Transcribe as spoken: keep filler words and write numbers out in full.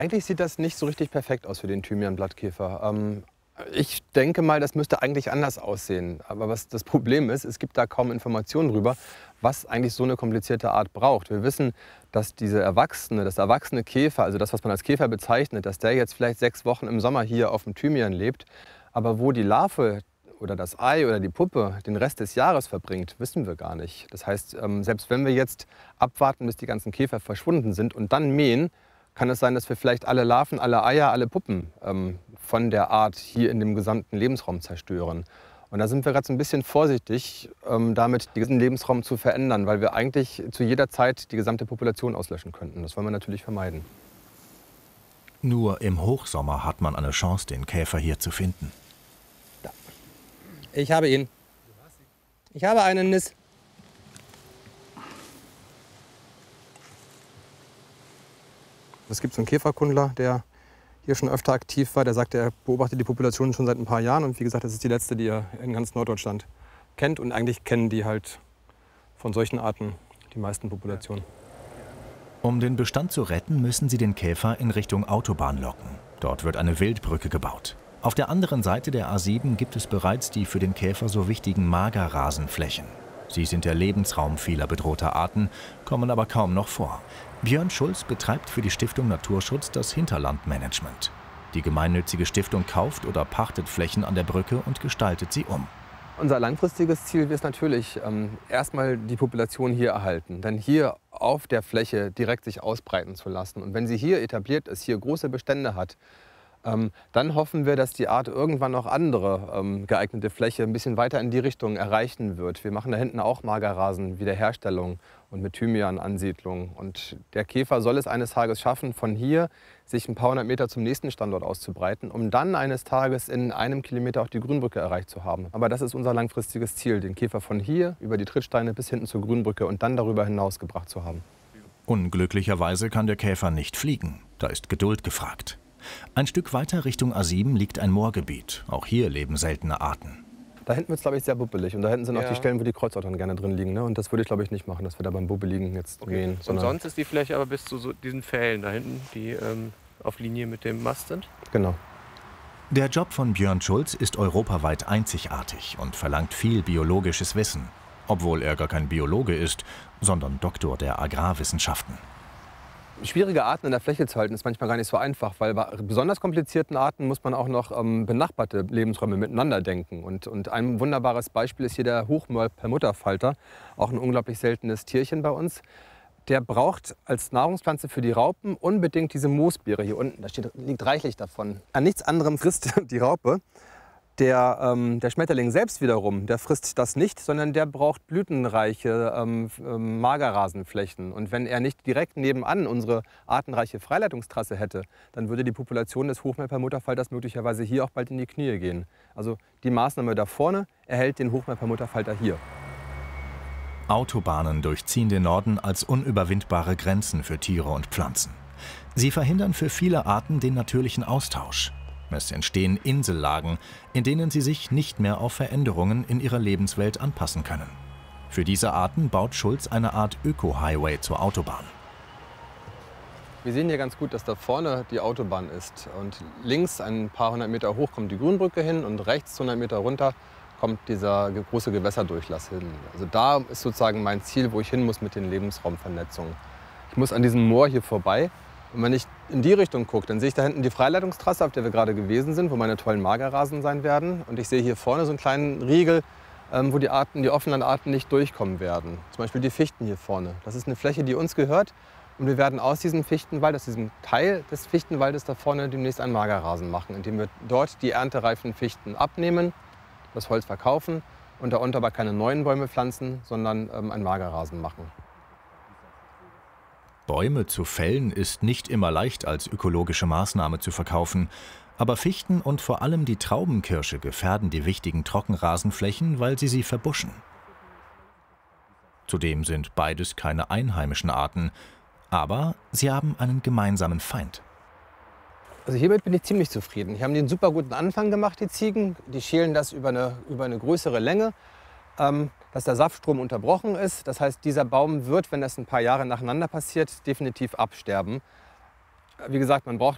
Eigentlich sieht das nicht so richtig perfekt aus für den Thymian-Blattkäfer. Ähm, ich denke mal, das müsste eigentlich anders aussehen. Aber was das Problem ist, es gibt da kaum Informationen darüber, was eigentlich so eine komplizierte Art braucht. Wir wissen, dass diese Erwachsene, das erwachsene Käfer, also das, was man als Käfer bezeichnet, dass der jetzt vielleicht sechs Wochen im Sommer hier auf dem Thymian lebt. Aber wo die Larve oder das Ei oder die Puppe den Rest des Jahres verbringt, wissen wir gar nicht. Das heißt, ähm, selbst wenn wir jetzt abwarten, bis die ganzen Käfer verschwunden sind und dann mähen, kann es sein, dass wir vielleicht alle Larven, alle Eier, alle Puppen ähm, von der Art hier in dem gesamten Lebensraum zerstören. Und da sind wir gerade so ein bisschen vorsichtig, ähm, damit diesen Lebensraum zu verändern, weil wir eigentlich zu jeder Zeit die gesamte Population auslöschen könnten. Das wollen wir natürlich vermeiden. Nur im Hochsommer hat man eine Chance, den Käfer hier zu finden. Da. Ich habe ihn. Ich habe einen Nis. Es gibt so einen Käferkundler, der hier schon öfter aktiv war. Der sagt, er beobachtet die Population schon seit ein paar Jahren. Und wie gesagt, das ist die letzte, die er in ganz Norddeutschland kennt. Und eigentlich kennen die halt von solchen Arten die meisten Populationen. Um den Bestand zu retten, müssen sie den Käfer in Richtung Autobahn locken. Dort wird eine Wildbrücke gebaut. Auf der anderen Seite der A sieben gibt es bereits die für den Käfer so wichtigen Magerrasenflächen. Sie sind der Lebensraum vieler bedrohter Arten, kommen aber kaum noch vor. Björn Schulz betreibt für die Stiftung Naturschutz das Hinterlandmanagement. Die gemeinnützige Stiftung kauft oder pachtet Flächen an der Brücke und gestaltet sie um. Unser langfristiges Ziel ist natürlich ähm, erstmal die Population hier erhalten. Dann hier auf der Fläche direkt sich ausbreiten zu lassen. Und wenn sie hier etabliert ist, hier große Bestände hat, Ähm, dann hoffen wir, dass die Art irgendwann noch andere ähm, geeignete Fläche ein bisschen weiter in die Richtung erreichen wird. Wir machen da hinten auch Magerrasen-Wiederherstellung und mit Thymian-Ansiedlung. Und der Käfer soll es eines Tages schaffen, von hier sich ein paar hundert Meter zum nächsten Standort auszubreiten, um dann eines Tages in einem Kilometer auch die Grünbrücke erreicht zu haben. Aber das ist unser langfristiges Ziel, den Käfer von hier über die Trittsteine bis hinten zur Grünbrücke und dann darüber hinaus gebracht zu haben. Unglücklicherweise kann der Käfer nicht fliegen. Da ist Geduld gefragt. Ein Stück weiter Richtung A sieben liegt ein Moorgebiet. Auch hier leben seltene Arten. Da hinten wird es, glaube ich, sehr bubbelig. Und da hinten sind Ja. auch die Stellen, wo die Kreuzottern gerne drin liegen. Ne? Und das würde ich, glaube ich, nicht machen, dass wir da beim Bubbeligen jetzt Okay. mähen. Und sonst ist die Fläche aber bis zu so diesen Pfählen da hinten, die ähm, auf Linie mit dem Mast sind? Genau. Der Job von Björn Schulz ist europaweit einzigartig und verlangt viel biologisches Wissen. Obwohl er gar kein Biologe ist, sondern Doktor der Agrarwissenschaften. Schwierige Arten in der Fläche zu halten ist manchmal gar nicht so einfach, weil bei besonders komplizierten Arten muss man auch noch ähm, benachbarte Lebensräume miteinander denken. Und, und ein wunderbares Beispiel ist hier der Hochmoor-Perlmutterfalter, auch ein unglaublich seltenes Tierchen bei uns. Der braucht als Nahrungspflanze für die Raupen unbedingt diese Moosbeere hier unten. Da steht, liegt reichlich davon. An nichts anderem frisst die Raupe. Der, ähm, der Schmetterling selbst wiederum, der frisst das nicht, sondern der braucht blütenreiche ähm, ähm, Magerrasenflächen. Und wenn er nicht direkt nebenan unsere artenreiche Freileitungstrasse hätte, dann würde die Population des Hochmoor-Perlmutterfalters möglicherweise hier auch bald in die Knie gehen. Also die Maßnahme da vorne erhält den Hochmoor-Perlmutterfalter hier. Autobahnen durchziehen den Norden als unüberwindbare Grenzen für Tiere und Pflanzen. Sie verhindern für viele Arten den natürlichen Austausch. Es entstehen Insellagen, in denen sie sich nicht mehr auf Veränderungen in ihrer Lebenswelt anpassen können. Für diese Arten baut Schulz eine Art Öko-Highway zur Autobahn. Wir sehen hier ganz gut, dass da vorne die Autobahn ist. Und links ein paar hundert Meter hoch kommt die Grünbrücke hin und rechts hundert Meter runter kommt dieser große Gewässerdurchlass hin. Also da ist sozusagen mein Ziel, wo ich hin muss mit den Lebensraumvernetzungen. Ich muss an diesem Moor hier vorbei. Und wenn ich in die Richtung gucke, dann sehe ich da hinten die Freileitungstrasse, auf der wir gerade gewesen sind, wo meine tollen Magerrasen sein werden. Und ich sehe hier vorne so einen kleinen Riegel, ähm, wo die Arten, die offenen Arten nicht durchkommen werden. Zum Beispiel die Fichten hier vorne. Das ist eine Fläche, die uns gehört. Und wir werden aus diesem Fichtenwald, aus diesem Teil des Fichtenwaldes da vorne demnächst einen Magerrasen machen, indem wir dort die erntereifen Fichten abnehmen, das Holz verkaufen und darunter aber keine neuen Bäume pflanzen, sondern ähm, einen Magerrasen machen. Bäume zu fällen ist nicht immer leicht als ökologische Maßnahme zu verkaufen. Aber Fichten und vor allem die Traubenkirsche gefährden die wichtigen Trockenrasenflächen, weil sie sie verbuschen. Zudem sind beides keine einheimischen Arten. Aber sie haben einen gemeinsamen Feind. Also hiermit bin ich ziemlich zufrieden. Hier haben die einen super guten Anfang gemacht, die Ziegen. Die schälen das über eine, über eine größere Länge, ähm, dass der Saftstrom unterbrochen ist. Das heißt, dieser Baum wird, wenn das ein paar Jahre nacheinander passiert, definitiv absterben. Wie gesagt, man braucht